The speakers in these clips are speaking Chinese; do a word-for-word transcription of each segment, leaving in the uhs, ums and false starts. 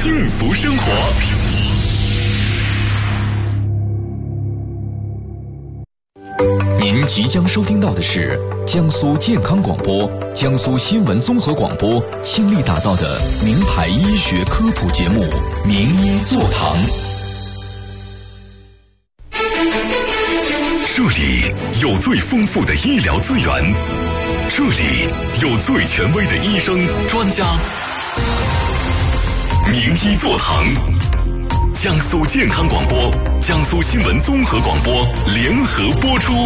幸福生活。您即将收听到的是江苏健康广播、江苏新闻综合广播倾力打造的名牌医学科普节目《名医座堂》。这里有最丰富的医疗资源，这里有最权威的医生专家。名医座堂，江苏健康广播、江苏新闻综合广播联合播出。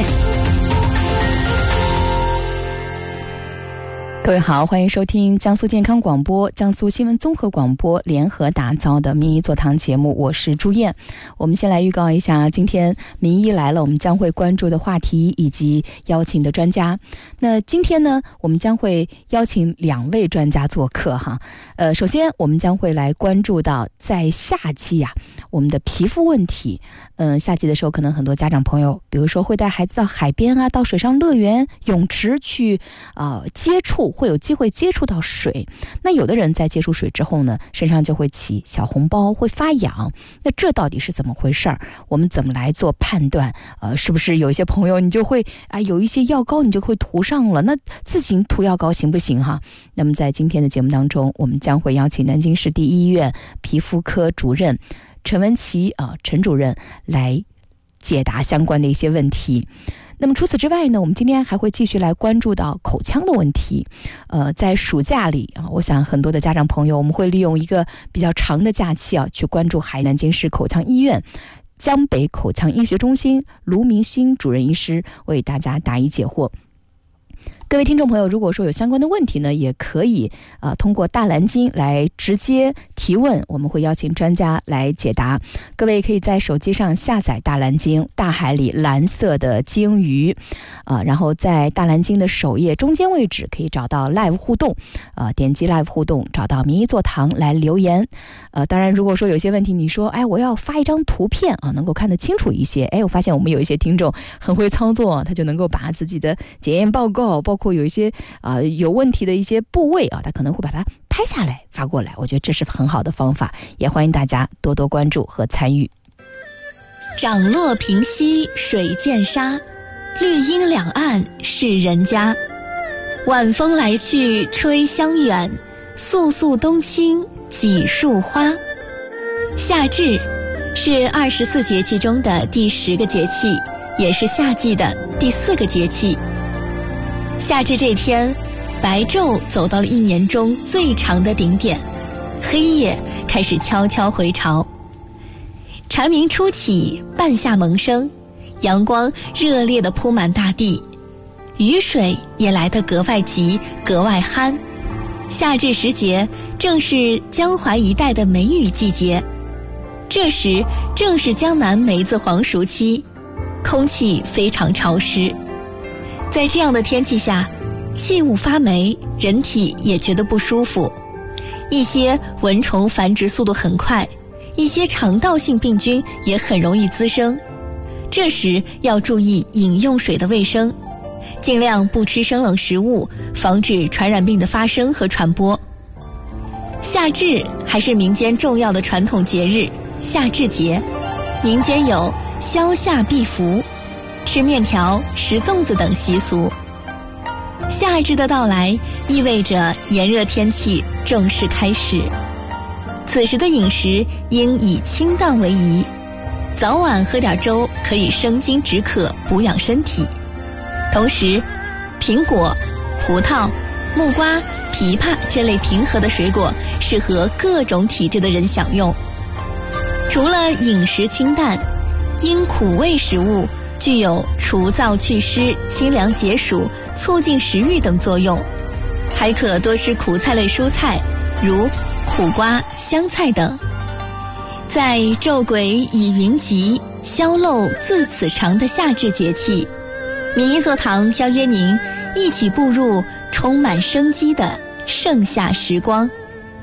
各位好，欢迎收听江苏健康广播、江苏新闻综合广播联合打造的名医座堂节目，我是朱燕。我们先来预告一下今天名医来了我们将会关注的话题以及邀请的专家。那今天呢，我们将会邀请两位专家做客哈。呃，首先我们将会来关注到在夏季呀、啊，我们的皮肤问题。嗯、呃，夏季的时候，可能很多家长朋友，比如说会带孩子到海边啊，到水上乐园、泳池去啊、呃、接触。会有机会接触到水，那有的人在接触水之后呢，身上就会起小红包，会发痒。那这到底是怎么回事儿？我们怎么来做判断？呃，是不是有一些朋友你就会啊，有一些药膏你就会涂上了？那自行涂药膏行不行哈？那么在今天的节目当中，我们将会邀请南京市第一医院皮肤科主任陈文琪啊、呃、陈主任来解答相关的一些问题。那么除此之外呢，我们今天还会继续来关注到口腔的问题。呃，在暑假里啊，我想很多的家长朋友，我们会利用一个比较长的假期啊，去关注海南京市口腔医院江北口腔医学中心卢明勋主任医师为大家答疑解惑。各位听众朋友，如果说有相关的问题呢，也可以呃通过大蓝鲸来直接提问，我们会邀请专家来解答。各位可以在手机上下载大蓝鲸，大海里蓝色的鲸鱼，呃，然后在大蓝鲸的首页中间位置可以找到 Live 互动，呃，点击 Live 互动，找到名医座堂来留言。呃，当然如果说有些问题，你说哎我要发一张图片啊，能够看得清楚一些，哎，我发现我们有一些听众很会操作，他就能够把自己的检验报告，包括有一些啊、呃、有问题的一些部位啊，他可能会把它拍下来发过来，我觉得这是很好的方法，也欢迎大家多多关注和参与。 涨落平溪水见沙，绿荫两岸是人家。晚风来去吹香远，肃肃冬青几树花。夏至是二十四节气中的第十个节气，也是夏季的第四个节气。夏至这天，白昼走到了一年中最长的顶点，黑夜开始悄悄回潮。蝉鸣初起，半夏萌生，阳光热烈地铺满大地，雨水也来得格外急，格外憨。夏至时节正是江淮一带的梅雨季节，这时正是江南梅子黄熟期，空气非常潮湿。在这样的天气下，气雾发霉，人体也觉得不舒服，一些蚊虫繁殖速度很快，一些肠道性病菌也很容易滋生。这时要注意饮用水的卫生，尽量不吃生冷食物，防止传染病的发生和传播。夏至还是民间重要的传统节日，夏至节，民间有消夏避伏、吃面条、食粽子等习俗。夏至的到来意味着炎热天气正式开始，此时的饮食应以清淡为宜，早晚喝点粥可以生津止渴，补养身体。同时，苹果、葡萄、木瓜、枇杷这类平和的水果适合各种体质的人享用。除了饮食清淡，因苦味食物具有除燥祛湿、清凉解暑、促进食欲等作用，还可多吃苦菜类蔬菜，如苦瓜、香菜等。在昼鬼已云集，宵漏自此长的夏至节气，名医座堂邀约您一起步入充满生机的盛夏时光。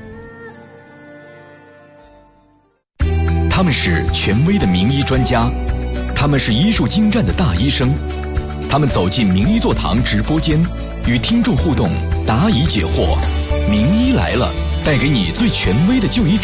他们是权威的名医专家，他们是医术精湛的大医生，他们走进名医座堂直播间，与听众互动，答疑解惑。名医来了，带给你最权威的就医